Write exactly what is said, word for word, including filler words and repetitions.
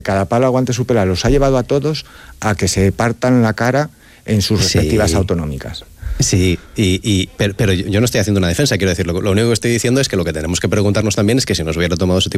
Cada palo aguante su pela los ha llevado a todos a que se partan la cara en sus respectivas sí. autonómicas. Sí, y, y, pero, pero yo no estoy haciendo una defensa, quiero decir, lo, lo único que estoy diciendo es que lo que tenemos que preguntarnos también es que si nos hubiera tomado ese tipo